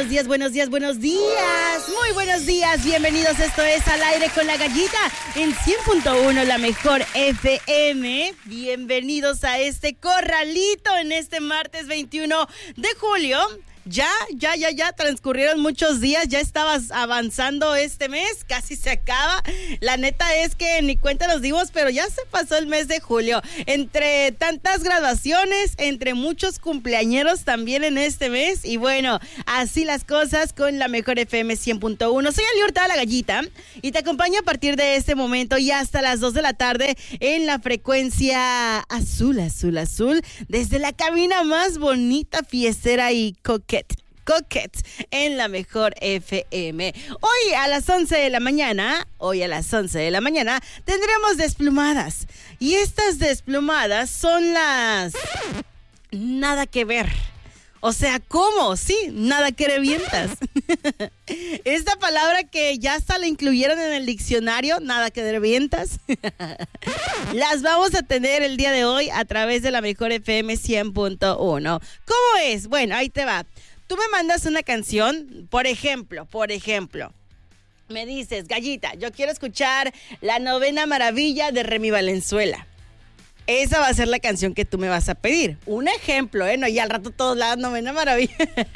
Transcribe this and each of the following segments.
buenos días, buenos días, buenos días. Muy buenos días, bienvenidos. Esto es Al Aire con la Gallita en 100.1, la mejor FM. Bienvenidos a este corralito en este martes 21 de julio. Ya transcurrieron muchos días, ya estabas avanzando este mes, casi se acaba. La neta es que ni cuenta nos dimos, pero ya se pasó el mes de julio. Entre tantas graduaciones, entre muchos cumpleañeros también en este mes. Y bueno, así las cosas con la mejor FM 100.1. Soy Ali Hurtado, la Gallita, y te acompaño a partir de este momento y hasta las 2 de la tarde en la frecuencia azul, desde la cabina más bonita, fiestera y Coquette en la mejor FM. Hoy a las 11 de la mañana, tendremos desplumadas. Y estas desplumadas son las nada que ver. O sea, ¿cómo? Sí, nada que revientas. Esta palabra que ya hasta la incluyeron en el diccionario, nada que revientas. Las vamos a tener el día de hoy a través de la mejor FM 100.1. ¿Cómo es? Bueno, ahí te va. Tú me mandas una canción, por ejemplo, me dices, Gallita, yo quiero escuchar La Novena Maravilla de Remy Valenzuela. Esa va a ser la canción que tú me vas a pedir. Un ejemplo, ¿eh? No, y al rato todos La Novena Maravilla.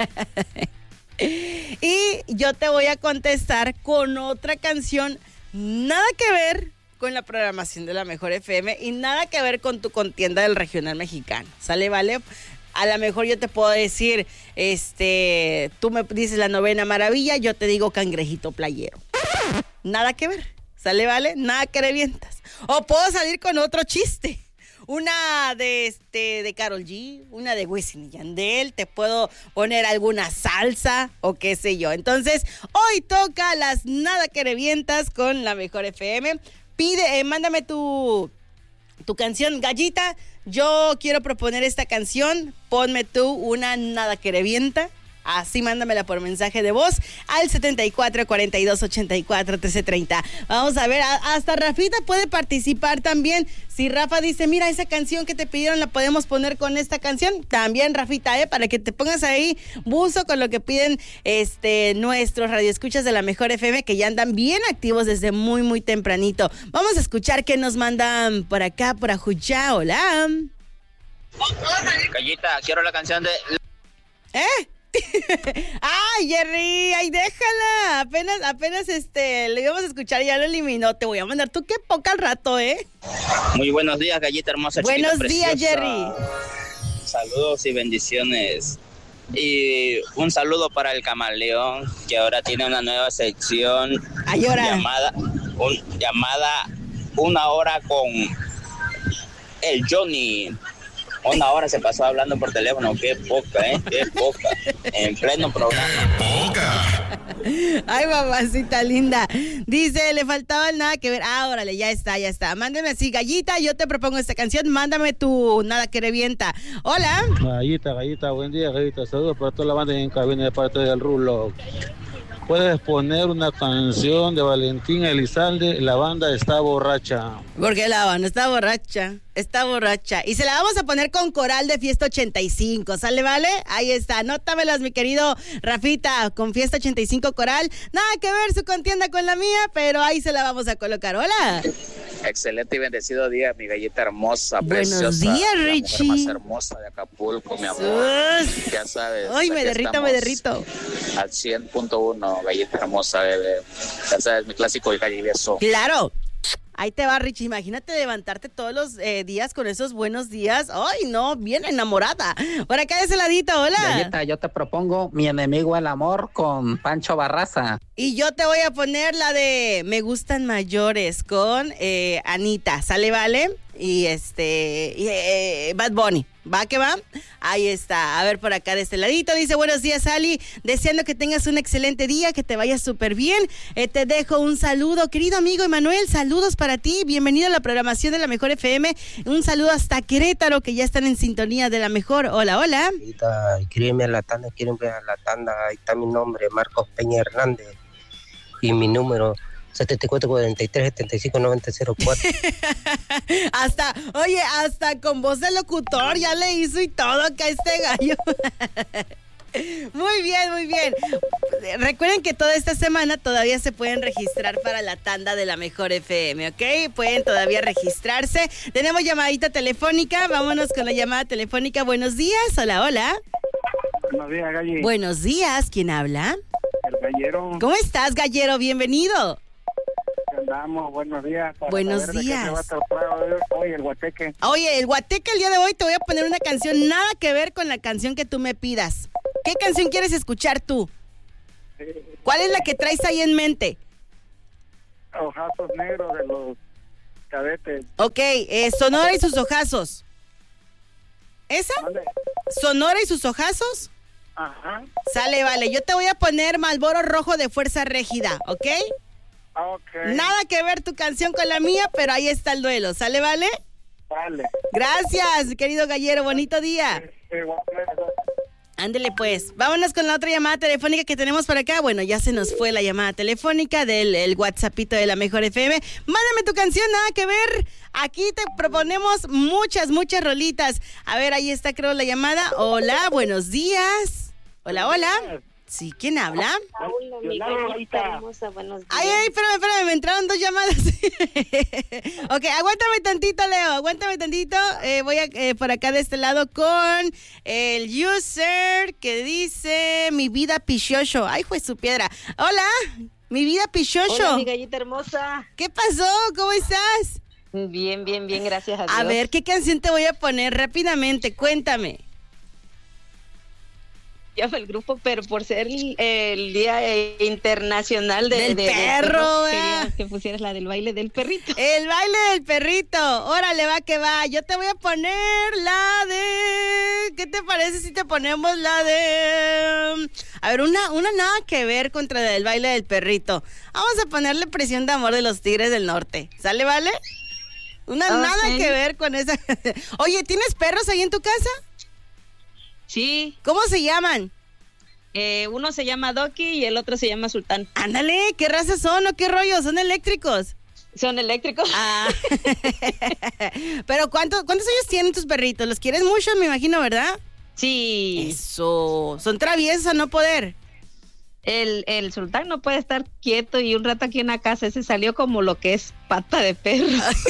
Y yo te voy a contestar con otra canción, nada que ver con la programación de la mejor FM y nada que ver con tu contienda del regional mexicano. ¿Sale, vale? A lo mejor yo te puedo decir, tú me dices La Novena Maravilla, yo te digo Cangrejito Playero. Nada que ver, ¿sale, vale? Nada que revientas. O puedo salir con otro chiste. Una de Karol G, una de Wisin y Yandel, te puedo poner alguna salsa o qué sé yo. Entonces, hoy toca las nada que revientas con la mejor FM. Mándame tu canción, Gallita. Yo quiero proponer esta canción, ponme tú una nada que revienta, así mándamela por mensaje de voz al 74 42 84 13 30. Vamos a ver, hasta Rafita puede participar también. Si Rafa dice, mira, esa canción que te pidieron la podemos poner con esta canción, también Rafita, para que te pongas ahí buzo con lo que piden nuestros radioescuchas de la mejor FM, que ya andan bien activos desde muy, muy tempranito. Vamos a escuchar qué nos mandan por acá, por Ajuyá. Hola. Gallita, quiero la canción de... Ay, Jerry, ay, déjala. Apenas le íbamos a escuchar y ya lo eliminó. Te voy a mandar tú qué poca al rato, Muy buenos días, Gallita hermosa. Buenos días, preciosa. Jerry. Saludos y bendiciones. Y un saludo para el Camaleón, que ahora tiene una nueva sección llamada Una Hora con el Johnny. Una hora se pasó hablando por teléfono, qué poca, qué poca, en pleno programa. Poca. Ay, mamacita linda. Dice, le faltaba el nada que ver. Órale, ya está. Mándeme así, Gallita, yo te propongo esta canción, mándame tu nada que revienta. Hola. Gallita, buen día, Gallita. Saludos para toda la banda en cabina de parte del Rulo. Puedes poner una canción de Valentín Elizalde, La Banda Está Borracha. Porque la banda está borracha. Y se la vamos a poner con coral de Fiesta 85, ¿sale, vale? Ahí está, anótamelas, mi querido Rafita, con Fiesta 85 coral. Nada que ver su contienda con la mía, pero ahí se la vamos a colocar. Hola. Excelente y bendecido día, mi Gallita hermosa, preciosa. Buenos días, Richie. La mujer más hermosa de Acapulco, mi amor. Ya sabes. Ay, me derrito. Al 100.1, Gallita hermosa, bebé. Ya sabes, mi clásico y galliveso. Claro. Ahí te va, Richie. Imagínate levantarte todos los días con esos buenos días. Ay, no, bien enamorada. Por acá de ese ladito, hola. Galleta, yo te propongo Mi Enemigo el Amor con Pancho Barraza. Y yo te voy a poner la de Me Gustan Mayores con Anita. ¿Sale, vale? Y Bad Bunny. ¿Va que va? Ahí está. A ver, por acá de este ladito. Dice, buenos días, Ali. Deseando que tengas un excelente día, que te vaya súper bien. Te dejo un saludo, querido amigo Emanuel. Saludos para ti. Bienvenido a la programación de la Mejor FM. Un saludo hasta Querétaro, que ya están en sintonía de la Mejor. Hola, hola. Escríbeme a la tanda. Ahí está mi nombre, Marcos Peña Hernández. Y mi número 7443759004. Hasta con voz de locutor ya le hizo y todo acá este gallo. Muy bien, muy bien. Recuerden que toda esta semana todavía se pueden registrar para la tanda de la Mejor FM, ¿ok? Pueden todavía registrarse. Tenemos llamadita telefónica. Vámonos con la llamada telefónica. Buenos días. Hola, hola. Buenos días, Galli. Buenos días. ¿Quién habla? El Gallero. ¿Cómo estás, Gallero? Bienvenido. Andamos, buenos días. Buenos días. Hoy el Guateque. Oye, el Guateque el día de hoy te voy a poner una canción nada que ver con la canción que tú me pidas. ¿Qué canción quieres escuchar tú? ¿Cuál es la que traes ahí en mente? Ojazos negros de los Cadetes. Ok, Sonora y sus ojazos. ¿Esa? ¿Dónde? ¿Sonora y sus ojazos? Ajá. Sale, vale. Yo te voy a poner Marlboro Rojo de Fuerza Régida, ¿ok? Ok. Nada que ver tu canción con la mía, pero ahí está el duelo. ¿Sale, vale? Vale. Gracias, querido Gallero. Bonito día. Ándele pues, vámonos con la otra llamada telefónica que tenemos por acá. Bueno, ya se nos fue la llamada telefónica del WhatsAppito de la Mejor FM. Mándame tu canción, nada que ver. Aquí te proponemos muchas rolitas. A ver, ahí está creo la llamada. Hola, buenos días. Hola, hola. Sí, ¿quién habla? Hola, mi Gallita hermosa, buenos días. Ay, espérame, me entraron 2 llamadas. Ok, aguántame tantito, Leo, aguántame tantito. Voy a por acá de este lado con el user que dice mi vida pichocho. Ay, fue su piedra. Hola, mi vida pichocho. Hola, mi Gallita hermosa. ¿Qué pasó? ¿Cómo estás? Bien, gracias a Dios. A ver, ¿qué canción te voy a poner rápidamente? Cuéntame. Llama el grupo, pero por ser el Día Internacional del perro, quería que pusieras la del baile del perrito. El baile del perrito. Órale, va que va. Yo te voy a poner la de... ¿Qué te parece si te ponemos la de... A ver, una nada que ver contra el baile del perrito. Vamos a ponerle Presión de Amor de los Tigres del Norte. ¿Sale, vale? Nada que ver con esa... Oye, ¿tienes perros ahí en tu casa? Sí. ¿Cómo se llaman? Uno se llama Doki y el otro se llama Sultán. Ándale, ¿qué razas son o qué rollo? ¿Son eléctricos? Son eléctricos. Ah. Pero ¿cuántos años tienen tus perritos? ¿Los quieres mucho, me imagino, verdad? Sí. Eso. Son traviesos a no poder. El Sultán no puede estar quieto y un rato aquí en la casa. Ese salió como lo que es pata de perro.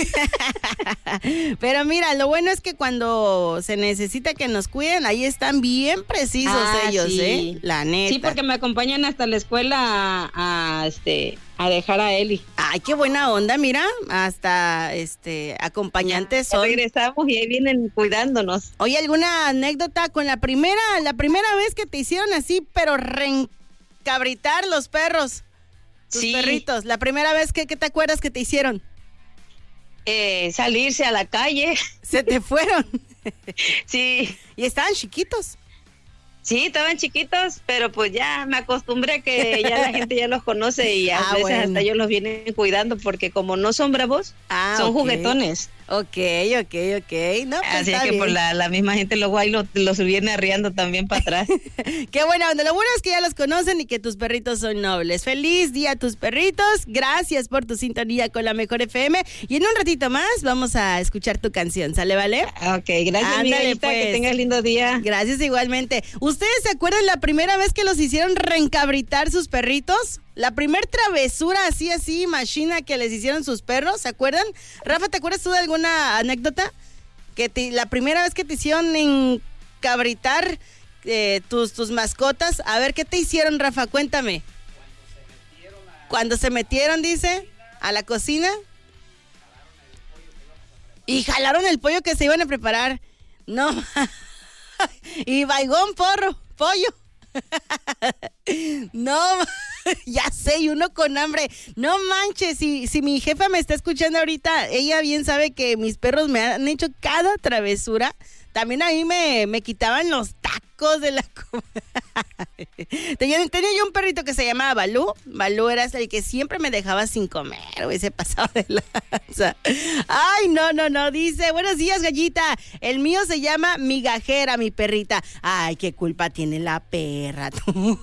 Pero mira, lo bueno es que cuando se necesita que nos cuiden, ahí están bien precisos ellos, sí. La neta. Sí, porque me acompañan hasta la escuela a dejar a Eli. Ay, qué buena onda, mira, hasta acompañantes son. Regresamos y ahí vienen cuidándonos. Oye, ¿alguna anécdota con la primera vez que te hicieron así, pero cabritar los perros, tus perritos? La primera vez que te acuerdas que te hicieron. Salirse a la calle. Se te fueron. Sí. Y estaban chiquitos. Sí, estaban chiquitos, pero pues ya me acostumbré que ya la gente ya los conoce y a veces hasta ellos los vienen cuidando porque como no son bravos, son juguetones. Ok. No, pues así es que por la misma gente luego ahí los viene arriando también para atrás. Qué buena onda. Lo bueno es que ya los conocen y que tus perritos son nobles. Feliz día a tus perritos. Gracias por tu sintonía con la Mejor FM. Y en un ratito más vamos a escuchar tu canción. ¿Sale, vale? Ok, gracias, mi Gallita, pues. Que tengas lindo día. Gracias igualmente. ¿Ustedes se acuerdan la primera vez que los hicieron reencabritar sus perritos? La primer travesura así, machina que les hicieron sus perros, ¿se acuerdan? Rafa, ¿te acuerdas tú de alguna anécdota? La primera vez que te hicieron encabritar tus mascotas. A ver, ¿qué te hicieron, Rafa? Cuéntame. Cuando se metieron, dice, a la cocina. Y jalaron el pollo que se iban a preparar. No. Y baigón, pollo. No, ya sé, y uno con hambre. No manches, si mi jefa me está escuchando ahorita, ella bien sabe que mis perros me han hecho cada travesura. También a mí me quitaban los tacos de la tenía yo un perrito que se llamaba Balú. Balú era el que siempre me dejaba sin comer, güey, se pasaba de lanza. Ay, no, dice, buenos días, Gallita. El mío se llama Migajera, mi perrita. Ay, qué culpa tiene la perra, tú.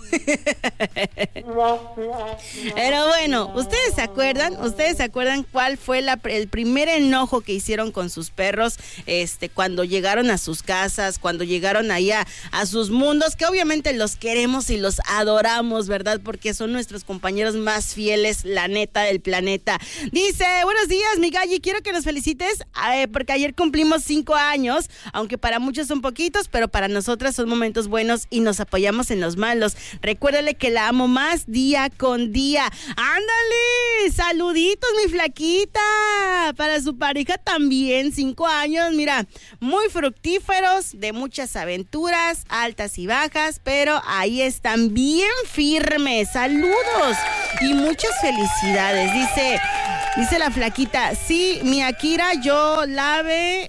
Pero bueno, ¿Ustedes se acuerdan cuál fue el primer enojo que hicieron con sus perros cuando llegaron a sus casas, cuando llegaron ahí a a sus mundos, que obviamente los queremos y los adoramos, ¿verdad? Porque son nuestros compañeros más fieles, la neta del planeta. Dice, buenos días, mi Galli, quiero que nos felicites porque ayer cumplimos 5 años, aunque para muchos son poquitos, pero para nosotras son momentos buenos y nos apoyamos en los malos. Recuérdale que la amo más día con día. ¡Ándale! ¡Saluditos, mi flaquita! Para su pareja también, 5 años, mira, muy fructíferos, de muchas aventuras, altas y bajas, pero ahí están bien firmes. ¡Saludos! Y muchas felicidades. Dice la flaquita, sí, mi Akira, yo lavé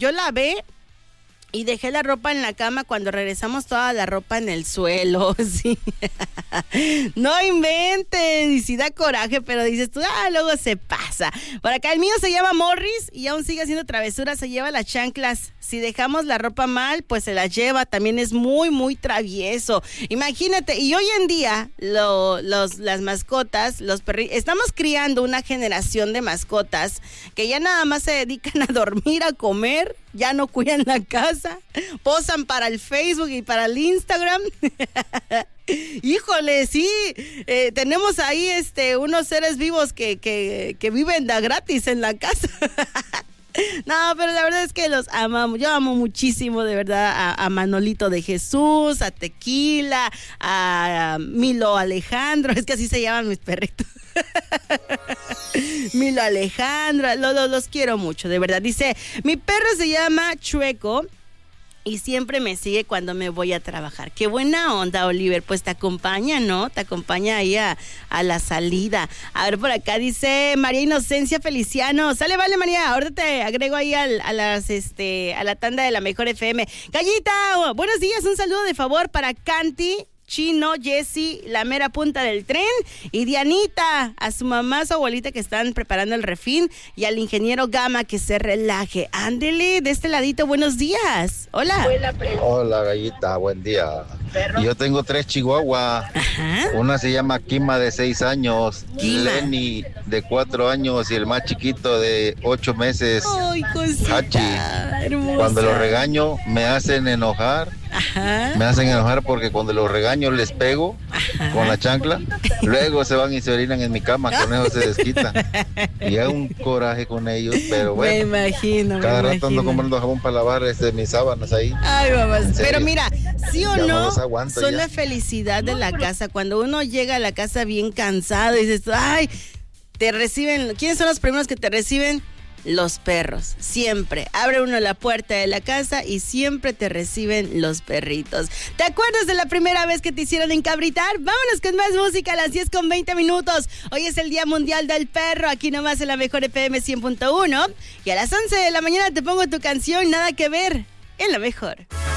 y dejé la ropa en la cama, cuando regresamos toda la ropa en el suelo, sí. No inventes, y sí da coraje, pero dices tú, luego se pasa. Por acá el mío se llama Morris y aún sigue haciendo travesuras, se lleva las chanclas. Si dejamos la ropa mal, pues se las lleva, también es muy, muy travieso. Imagínate, y hoy en día las mascotas, los perritos, estamos criando una generación de mascotas que ya nada más se dedican a dormir, a comer, ya no cuidan la casa, posan para el Facebook y para el Instagram. Híjole, sí, tenemos ahí unos seres vivos que viven de gratis en la casa. No, pero la verdad es que los amamos. Yo amo muchísimo, de verdad, a Manolito de Jesús, a Tequila, a Milo Alejandro, es que así se llaman mis perritos. Milo Alejandro, los quiero mucho, de verdad. Dice, mi perro se llama Chueco y siempre me sigue cuando me voy a trabajar. Qué buena onda, Oliver. Pues te acompaña, ¿no? Te acompaña ahí a la salida. A ver, por acá dice María Inocencia Feliciano. Sale, vale, María. Ahorita te agrego ahí a la tanda de la Mejor FM. Gallita, buenos días. Un saludo de favor para Canti, Chino, Jessy, la mera punta del tren, y Dianita, a su mamá, su abuelita que están preparando el refín, y al ingeniero Gama que se relaje. Ándele, de este ladito, buenos días. Hola. Hola, Gallita, buen día. Yo tengo 3 chihuahuas. Ajá. Una se llama Kima, de 6 años, Lenny, de 4 años, y el más chiquito de 8 meses. Ay, cosita Hachi. hermosa. Cuando los regaño me hacen enojar. Ajá. Me hacen enojar porque cuando los regaño les pego con la chancla, luego se van y se orinan en mi cama, con eso se desquitan. Y hay un coraje con ellos, pero bueno. Me imagino. Cada rato ando comprando jabón para lavar mis sábanas ahí. Ay, mamá. Pero mira, sí o no, son ya la felicidad de la casa. Cuando uno llega a la casa bien cansado y dices, ay, te reciben. ¿Quiénes son los primeros que te reciben? Los perros, siempre. Abre uno la puerta de la casa y siempre te reciben los perritos. ¿Te acuerdas de la primera vez que te hicieron encabritar? Vámonos con más música a las 10:20. Hoy es el Día Mundial del Perro, aquí nomás en la Mejor FM 100.1. Y a las 11 de la mañana te pongo tu canción Nada que Ver en La Mejor.